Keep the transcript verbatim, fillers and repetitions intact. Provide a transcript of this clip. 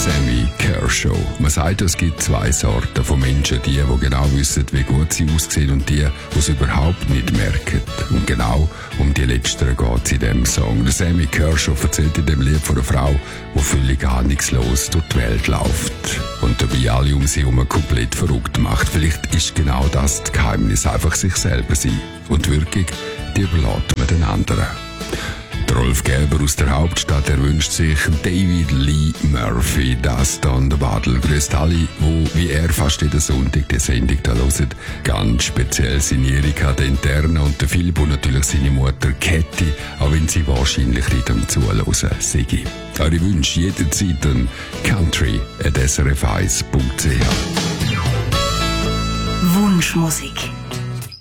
Sammy Kershaw. Man sagt, es gibt zwei Sorten von Menschen. Die, die genau wissen, wie gut sie aussehen, und die, die es überhaupt nicht merken. Und genau um die Letzteren geht es in diesem Song. Der Sammy Kershaw erzählt in dem Lied von einer Frau, die völlig ahnungslos durch die Welt läuft. Und dabei alle um sie herum komplett verrückt macht. Vielleicht ist genau das das Geheimnis, einfach sich selber sein. Und die Wirkung, die überlässt man den anderen. Der Rolf Gelber aus der Hauptstadt, er wünscht sich David Lee Murphy, das dann der Badel. Grüßt alle, wo wie er fast jeden Sonntag die Sendung da hören. Ganz speziell seine Erika, der Interne, und der Philipp und natürlich seine Mutter Käthi, auch wenn sie wahrscheinlich nicht am Zuhören Sigi. Eure Wünsche jederzeit an country at s r f eins punkt c h. Wunschmusik.